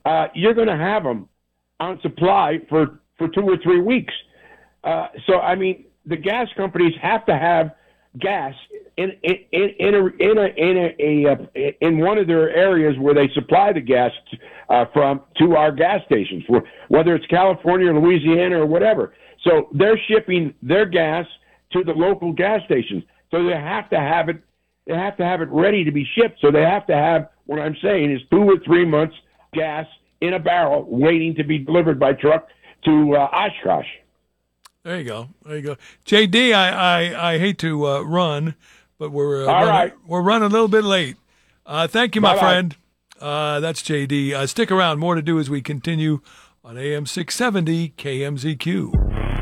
you're going to have them on supply for 2 or 3 weeks. So, I mean, the gas companies have to have gas in one of their areas where they supply the gas to our gas stations, whether it's California or Louisiana or whatever. So they're shipping their gas to the local gas stations. So they have to have it. They have to have it ready to be shipped. So they have to have, what I'm saying is 2 or 3 months gas in a barrel waiting to be delivered by truck to Oshkosh. There you go. JD, I hate to run, but we're running a little bit late. Thank you, my friend. That's JD. Stick around. More to do as we continue on AM 670 KMZQ.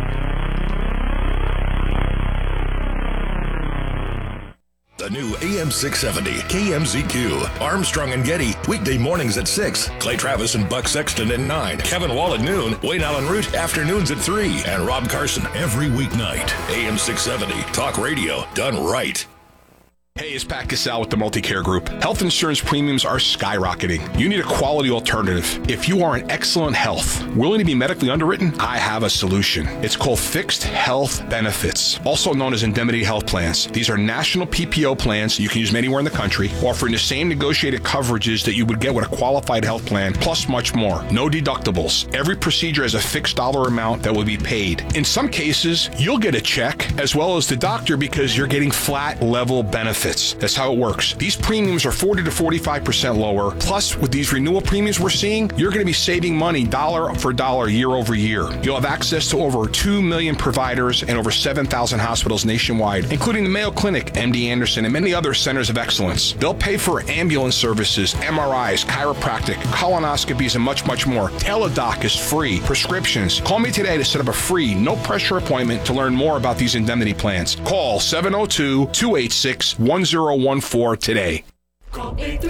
The new AM 670 KMZQ. Armstrong and Getty, weekday mornings at 6. Clay Travis and Buck Sexton at 9. Kevin Wall at noon. Wayne Allen Root, afternoons at 3. And Rob Carson every weeknight. AM 670, talk radio done right. Hey, it's Pat Cassell with the Multicare Group. Health insurance premiums are skyrocketing. You need a quality alternative. If you are in excellent health, willing to be medically underwritten, I have a solution. It's called Fixed Health Benefits, also known as Indemnity Health Plans. These are national PPO plans you can use anywhere in the country, offering the same negotiated coverages that you would get with a qualified health plan, plus much more. No deductibles. Every procedure has a fixed dollar amount that will be paid. In some cases, you'll get a check as well as the doctor because you're getting flat level benefits. That's how it works. These premiums are 40 to 45% lower. Plus, with these renewal premiums we're seeing, you're going to be saving money dollar for dollar year over year. You'll have access to over 2 million providers and over 7,000 hospitals nationwide, including the Mayo Clinic, MD Anderson, and many other centers of excellence. They'll pay for ambulance services, MRIs, chiropractic, colonoscopies, and much, much more. Teledoc is free. Prescriptions. Call me today to set up a free, no-pressure appointment to learn more about these indemnity plans. Call 702-286-1014 today. Call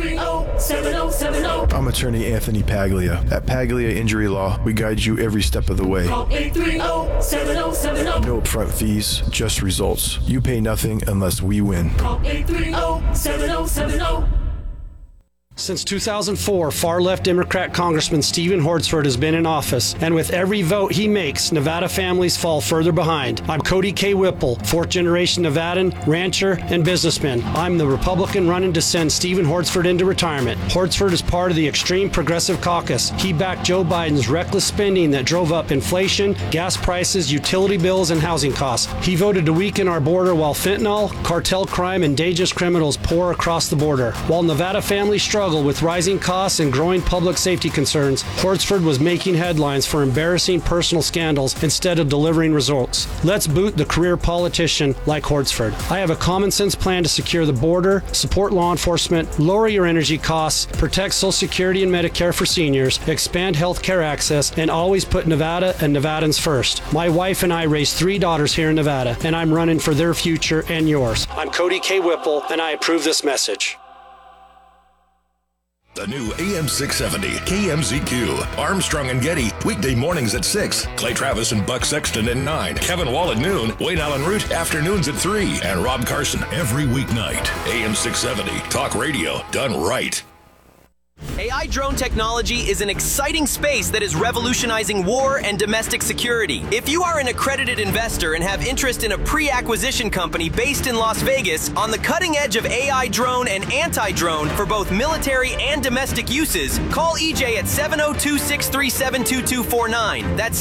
830-7070. I'm attorney Anthony Paglia. At Paglia Injury Law, we guide you every step of the way. Call 830-7070. No upfront fees, just results. You pay nothing unless we win. Call 830-7070. Since 2004, far-left Democrat Congressman Stephen Hortzford has been in office, and with every vote he makes, Nevada families fall further behind. I'm Cody K. Whipple, fourth-generation Nevadan, rancher, and businessman. I'm the Republican running to send Stephen Hortzford into retirement. Hortzford is part of the extreme progressive caucus. He backed Joe Biden's reckless spending that drove up inflation, gas prices, utility bills, and housing costs. He voted to weaken our border while fentanyl, cartel crime, and dangerous criminals pour across the border. While Nevada families struggle with rising costs and growing public safety concerns, Hortzford was making headlines for embarrassing personal scandals instead of delivering results. Let's boot the career politician like Hortzford. I have a common sense plan to secure the border, support law enforcement, lower your energy costs, protect Social Security and Medicare for seniors, expand health care access, and always put Nevada and Nevadans first. My wife and I raised 3 daughters here in Nevada, and I'm running for their future and yours. I'm Cody K. Whipple, and I approve this message. The new AM 670 KMZQ. Armstrong and Getty, weekday mornings at 6. Clay Travis and Buck Sexton at 9. Kevin Wall at noon. Wayne Allen Root, afternoons at 3. And Rob Carson every weeknight. AM 670, talk radio done right. AI drone technology is an exciting space that is revolutionizing war and domestic security. If you are an accredited investor and have interest in a pre-acquisition company based in Las Vegas on the cutting edge of AI drone and anti-drone for both military and domestic uses, call EJ at 702-637-2249. That's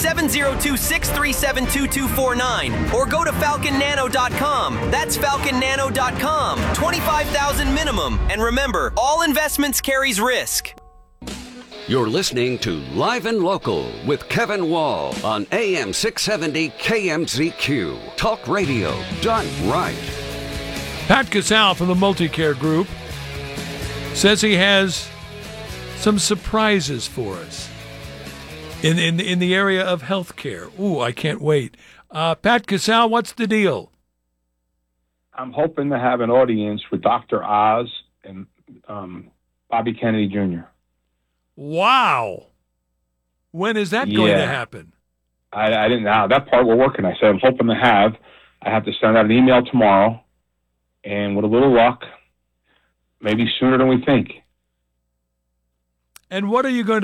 702-637-2249. Or go to falconnano.com. That's falconnano.com. $25,000 minimum. And remember, all investments carries risk. You're listening to Live and Local with Kevin Wall on AM 670 KMZQ. Talk radio done right. Pat Cassell from the Multicare Group says he has some surprises for us in the area of healthcare. Ooh, I can't wait. Pat Cassell, what's the deal? I'm hoping to have an audience with Dr. Oz and Bobby Kennedy Jr. Wow. When is that going to happen? I didn't know. That part we're working. I said I'm hoping to have. I have to send out an email tomorrow, and with a little luck, maybe sooner than we think. And what are you going to